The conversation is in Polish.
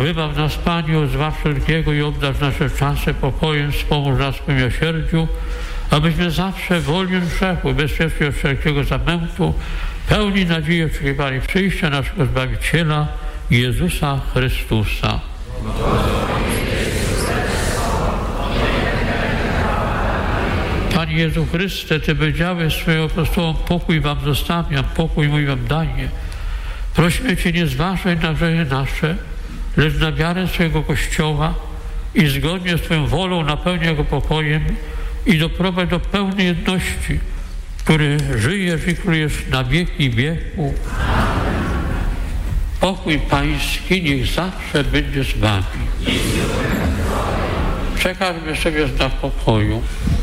Wybaw nas, Panie, od zła wszelkiego i obdarz nasze czasy pokojem, wspomóż nas w miłosierdziu, abyśmy zawsze wolni od grzechu, bezpiecznie od wszelkiego zamętu, pełni nadziei oczekiwali przyjścia naszego Zbawiciela, Jezusa Chrystusa. Panie Jezu Chryste, Ty powiedziałeś swoim apostołom: pokój wam zostawiam, pokój mój wam daję. Prosimy Cię, nie zważaj na grzechy nasze, lecz na wiarę swojego Kościoła i zgodnie z Twoją wolą napełniaj go pokojem i doprowadź do pełnej jedności, który żyjesz i królujesz na wieki wieku. Pokój Pański niech zawsze będzie z Wami. Przekażmy sobie znak pokoju.